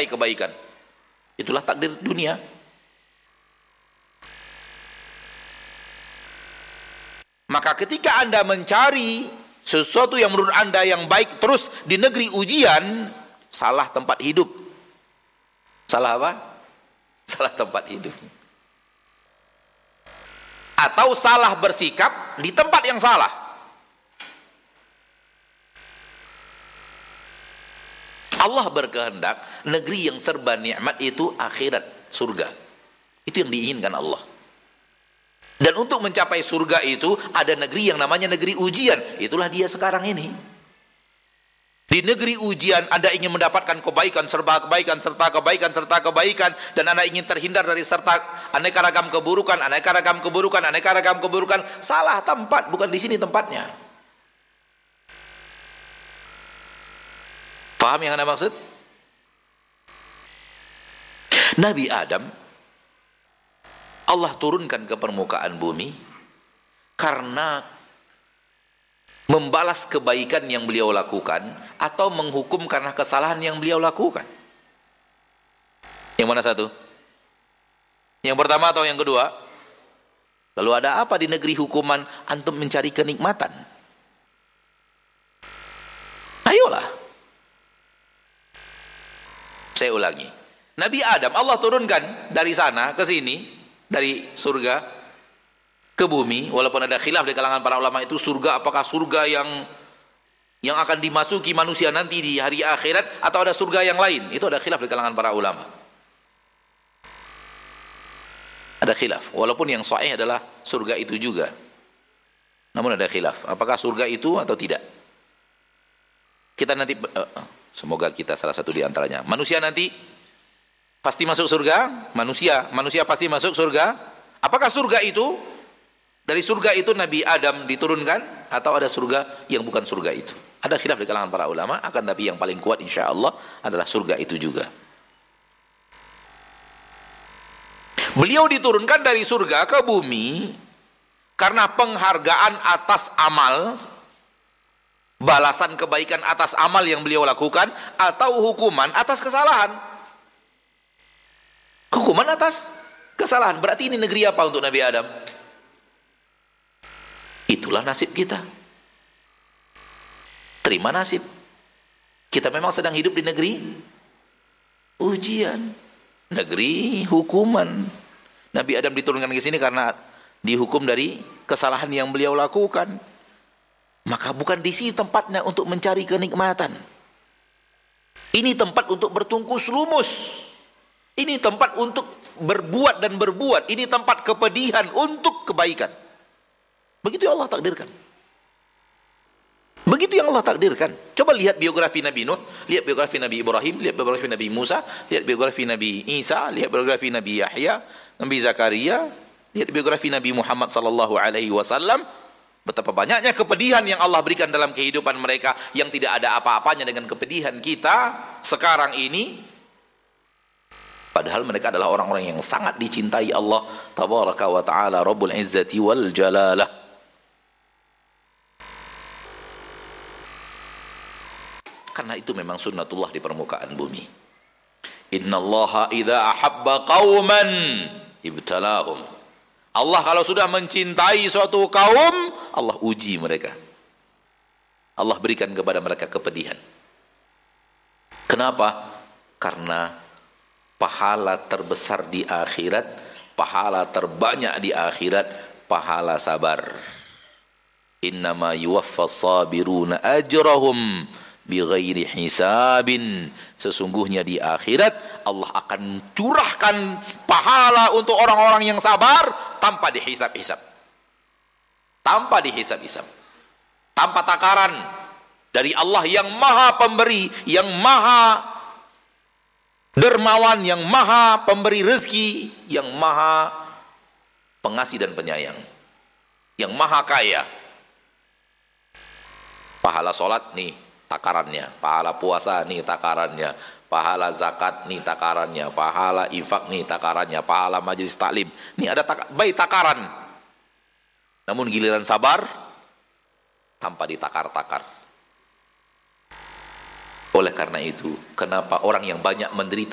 mencapai kebaikan. Itulah takdir dunia. Maka ketika Anda mencari sesuatu yang menurut Anda yang baik terus di negeri ujian, salah tempat hidup. Salah apa? Salah tempat hidup. Atau salah bersikap di tempat yang salah. Allah berkehendak negeri yang serba nikmat itu akhirat, surga. Itu yang diinginkan Allah. Dan untuk mencapai surga itu ada negeri yang namanya negeri ujian. Itulah dia sekarang ini. Di negeri ujian Anda ingin mendapatkan kebaikan, serba kebaikan, serta kebaikan, serta kebaikan. Dan Anda ingin terhindar dari serta aneka ragam keburukan, aneka ragam keburukan, aneka ragam keburukan. Salah tempat, bukan di sini tempatnya. Paham yang Anda maksud? Nabi Adam Allah turunkan ke permukaan bumi karena membalas kebaikan yang beliau lakukan atau menghukum karena kesalahan yang beliau lakukan. Yang mana satu? Yang pertama atau yang kedua? Lalu ada apa di negeri hukuman antum mencari kenikmatan? Ayolah. Saya ulangi. Nabi Adam Allah turunkan dari sana ke sini, dari surga ke bumi, walaupun ada khilaf di kalangan para ulama itu surga apakah surga yang akan dimasuki manusia nanti di hari akhirat atau ada surga yang lain. Itu ada khilaf di kalangan para ulama. Ada khilaf, walaupun yang sahih adalah surga itu juga. Namun ada khilaf, apakah surga itu atau tidak. Kita nanti semoga kita salah satu di antaranya. Manusia nanti pasti masuk surga, manusia pasti masuk surga. Apakah surga itu dari surga itu Nabi Adam diturunkan atau ada surga yang bukan surga itu? Ada khilaf di kalangan para ulama, akan tapi yang paling kuat insyaallah adalah surga itu juga. Beliau diturunkan dari surga ke bumi karena penghargaan atas amal, balasan kebaikan atas amal yang beliau lakukan, atau hukuman atas kesalahan. Hukuman atas kesalahan. Berarti ini negeri apa untuk Nabi Adam? Itulah nasib kita. Terima nasib. Kita memang sedang hidup di negeri ujian, negeri hukuman. Nabi Adam diturunkan ke sini karena dihukum dari kesalahan yang beliau lakukan. Maka bukan di sini tempatnya untuk mencari kenikmatan. Ini tempat untuk bertungkus lumus. Ini tempat untuk berbuat dan berbuat. Ini tempat kepedihan untuk kebaikan. Begitu yang Allah takdirkan. Begitu yang Allah takdirkan. Coba lihat biografi Nabi Nuh, lihat biografi Nabi Ibrahim, lihat biografi Nabi Musa, lihat biografi Nabi Isa, lihat biografi Nabi Yahya, Nabi Zakaria, lihat biografi Nabi Muhammad sallallahu alaihi wasallam. Betapa banyaknya kepedihan yang Allah berikan dalam kehidupan mereka yang tidak ada apa-apanya dengan kepedihan kita sekarang ini. Padahal mereka adalah orang-orang yang sangat dicintai Allah tabaraka wa ta'ala Rabbul Izzati wal Jalalah. Karena itu memang sunnatullah di permukaan bumi. Innallaha idza ahabba qauman ibtalahum. Allah kalau sudah mencintai suatu kaum, Allah uji mereka. Allah berikan kepada mereka kepedihan. Kenapa? Karena pahala terbesar di akhirat, pahala terbanyak di akhirat, pahala sabar. Innama yuwaffas sabiruna ajrahum bighairi hisabin. Sesungguhnya di akhirat Allah akan curahkan pahala untuk orang-orang yang sabar tanpa dihisab-hisab. Tanpa dihisab-hisab. Tanpa takaran dari Allah yang maha pemberi, yang maha dermawan, yang maha pemberi rezeki, yang maha pengasih dan penyayang, yang maha kaya. Pahala sholat nih takarannya, pahala puasa nih takarannya, pahala zakat nih takarannya, pahala infak nih takarannya, pahala majelis taklim nih ada baik takaran. Namun giliran sabar tanpa ditakar-takar. Oleh karena itu, kenapa orang yang banyak menderita